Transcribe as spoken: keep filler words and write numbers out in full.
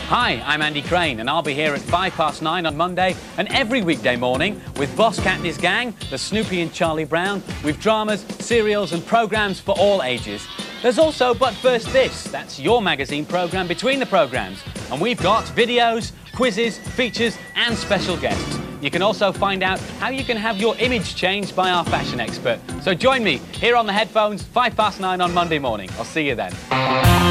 Hi, I'm Andy Crane, and I'll be here at five past nine on Monday and every weekday morning with Boss Cat and his gang, the Snoopy and Charlie Brown, with dramas, serials and programmes for all ages. There's also But First This, that's your magazine programme between the programmes. And we've got videos, quizzes, features and special guests. You can also find out how you can have your image changed by our fashion expert. So join me here on the headphones, five past nine on Monday morning. I'll see you then.